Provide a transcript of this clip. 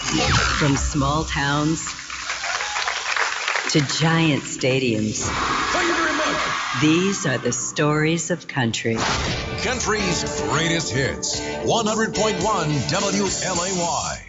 From small towns to giant stadiums. Thank you very much. These are the stories of country. Country's greatest hits. 100.1 WLAY.